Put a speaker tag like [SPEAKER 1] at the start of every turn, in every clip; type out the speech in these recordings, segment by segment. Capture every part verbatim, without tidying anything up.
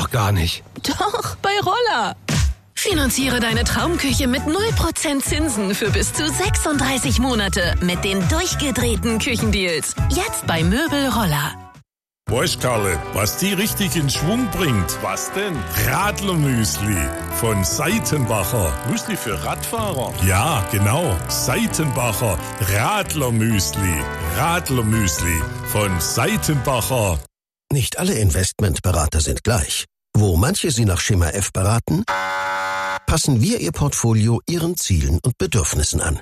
[SPEAKER 1] doch gar nicht.
[SPEAKER 2] Doch, bei Roller. Finanziere deine Traumküche mit null Prozent Zinsen für bis zu sechsunddreißig Monate mit den durchgedrehten Küchendeals. Jetzt bei Möbel Roller.
[SPEAKER 3] Weißt, Karle, was die richtig in Schwung bringt?
[SPEAKER 4] Was denn?
[SPEAKER 3] Radlermüsli von Seitenbacher.
[SPEAKER 4] Müsli für Radfahrer?
[SPEAKER 3] Ja, genau. Seitenbacher Radlermüsli. Radlermüsli von Seitenbacher.
[SPEAKER 5] Nicht alle Investmentberater sind gleich. Wo manche Sie nach Schema F beraten, passen wir Ihr Portfolio Ihren Zielen und Bedürfnissen an.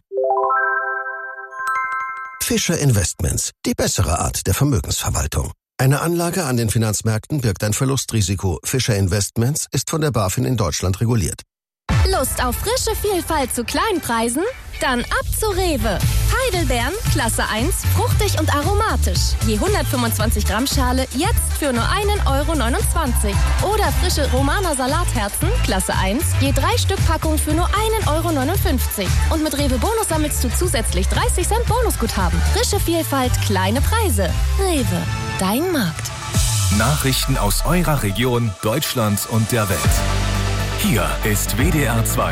[SPEAKER 5] Fischer Investments, die bessere Art der Vermögensverwaltung. Eine Anlage an den Finanzmärkten birgt ein Verlustrisiko. Fischer Investments ist von der BaFin in Deutschland reguliert.
[SPEAKER 6] Lust auf frische Vielfalt zu Kleinpreisen? Dann ab zu Rewe. Heidelbeeren, Klasse eins, fruchtig und aromatisch. Je hundertfünfundzwanzig Gramm Schale jetzt für nur einen Euro neunundzwanzig. Oder frische Romaner Salatherzen, Klasse eins, je drei Stück Packung für nur einen Euro neunundfünfzig. Und mit Rewe Bonus sammelst du zusätzlich dreißig Cent Bonusguthaben. Frische Vielfalt, kleine Preise. Rewe, dein Markt.
[SPEAKER 7] Nachrichten aus eurer Region, Deutschland und der Welt. Hier ist W D R zwei.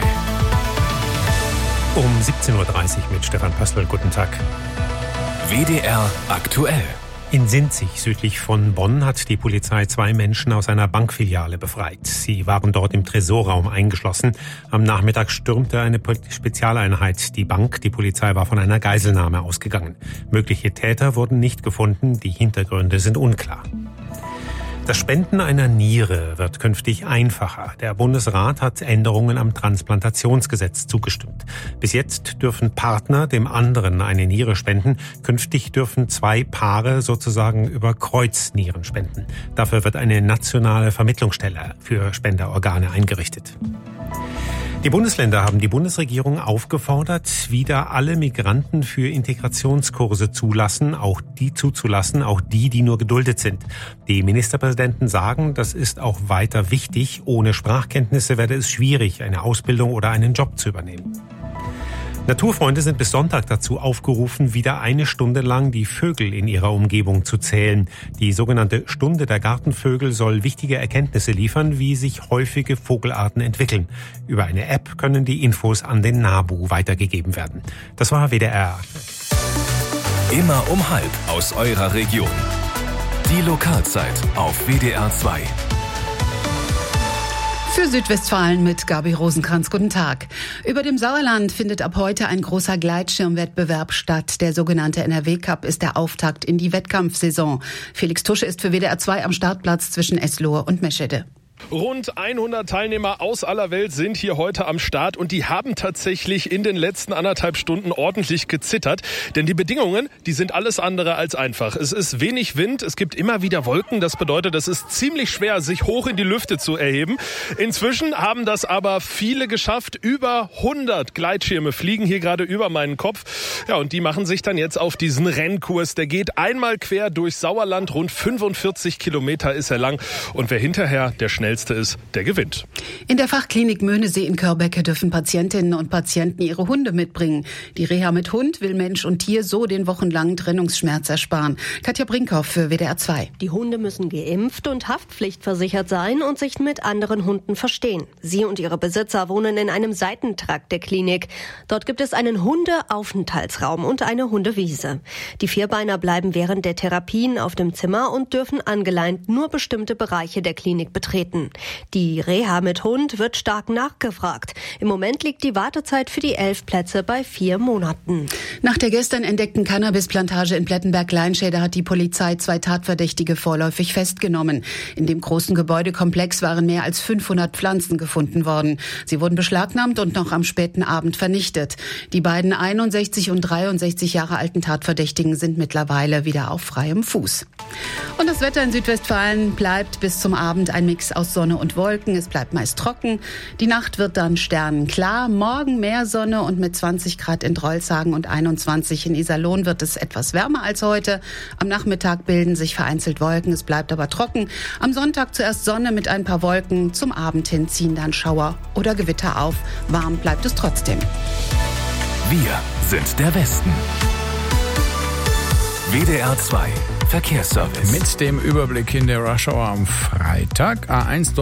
[SPEAKER 8] Um siebzehn Uhr dreißig mit Stefan Pössl. Guten Tag.
[SPEAKER 7] W D R aktuell.
[SPEAKER 8] In Sinzig, südlich von Bonn, hat die Polizei zwei Menschen aus einer Bankfiliale befreit. Sie waren dort im Tresorraum eingeschlossen. Am Nachmittag stürmte eine Spezialeinheit die Bank. Die Polizei war von einer Geiselnahme ausgegangen. Mögliche Täter wurden nicht gefunden. Die Hintergründe sind unklar. Das Spenden einer Niere wird künftig einfacher. Der Bundesrat hat Änderungen am Transplantationsgesetz zugestimmt. Bis jetzt dürfen Partner dem anderen eine Niere spenden. Künftig dürfen zwei Paare sozusagen über Kreuz Nieren spenden. Dafür wird eine nationale Vermittlungsstelle für Spenderorgane eingerichtet. Die Bundesländer haben die Bundesregierung aufgefordert, wieder alle Migranten für Integrationskurse zulassen, auch die zuzulassen, auch die, die nur geduldet sind. Die Ministerpräsidenten sagen, das ist auch weiter wichtig. Ohne Sprachkenntnisse werde es schwierig, eine Ausbildung oder einen Job zu übernehmen. Naturfreunde sind bis Sonntag dazu aufgerufen, wieder eine Stunde lang die Vögel in ihrer Umgebung zu zählen. Die sogenannte Stunde der Gartenvögel soll wichtige Erkenntnisse liefern, wie sich häufige Vogelarten entwickeln. Über eine App können die Infos an den NABU weitergegeben werden. Das war W D R.
[SPEAKER 7] Immer um halb aus eurer Region. Die Lokalzeit auf W D R zwei.
[SPEAKER 9] Für Südwestfalen mit Gabi Rosenkranz. Guten Tag. Über dem Sauerland findet ab heute ein großer Gleitschirmwettbewerb statt. Der sogenannte N R W-Cup ist der Auftakt in die Wettkampfsaison. Felix Tusche ist für W D R zwei am Startplatz zwischen Eslohe und Meschede.
[SPEAKER 4] Rund hundert Teilnehmer aus aller Welt sind hier heute am Start und die haben tatsächlich in den letzten anderthalb Stunden ordentlich gezittert. Denn die Bedingungen, die sind alles andere als einfach. Es ist wenig Wind, es gibt immer wieder Wolken. Das bedeutet, es ist ziemlich schwer, sich hoch in die Lüfte zu erheben. Inzwischen haben das aber viele geschafft. Über hundert Gleitschirme fliegen hier gerade über meinen Kopf. Ja, und die machen sich dann jetzt auf diesen Rennkurs. Der geht einmal quer durch Sauerland. Rund fünfundvierzig Kilometer ist er lang. Und wer hinterher der schnellste ist, der gewinnt.
[SPEAKER 9] In der Fachklinik Möhnesee in Körbecke dürfen Patientinnen und Patienten ihre Hunde mitbringen. Die Reha mit Hund will Mensch und Tier so den wochenlangen Trennungsschmerz ersparen. Katja Brinkhoff für W D R zwei.
[SPEAKER 10] Die Hunde müssen geimpft und haftpflichtversichert sein und sich mit anderen Hunden verstehen. Sie und ihre Besitzer wohnen in einem Seitentrakt der Klinik. Dort gibt es einen Hundeaufenthaltsraum und eine Hundewiese. Die Vierbeiner bleiben während der Therapien auf dem Zimmer und dürfen angeleint nur bestimmte Bereiche der Klinik betreten. Die Reha mit Hund wird stark nachgefragt. Im Moment liegt die Wartezeit für die elf Plätze bei vier Monaten.
[SPEAKER 9] Nach der gestern entdeckten Cannabisplantage in Plettenberg-Leinschede hat die Polizei zwei Tatverdächtige vorläufig festgenommen. In dem großen Gebäudekomplex waren mehr als fünfhundert Pflanzen gefunden worden. Sie wurden beschlagnahmt und noch am späten Abend vernichtet. Die beiden einundsechzig und dreiundsechzig Jahre alten Tatverdächtigen sind mittlerweile wieder auf freiem Fuß. Und das Wetter in Südwestfalen bleibt bis zum Abend ein Mix aus Sonne und Wolken. Es bleibt meist trocken. Die Nacht wird dann sternenklar. Morgen mehr Sonne und mit zwanzig Grad in Drolshagen und einundzwanzig in Iserlohn wird es etwas wärmer als heute. Am Nachmittag bilden sich vereinzelt Wolken. Es bleibt aber trocken. Am Sonntag zuerst Sonne mit ein paar Wolken. Zum Abend hin ziehen dann Schauer oder Gewitter auf. Warm bleibt es trotzdem.
[SPEAKER 7] Wir sind der Westen. W D R zwei Verkehrsservice.
[SPEAKER 11] Mit dem Überblick in der Rush Hour am Freitag. A eins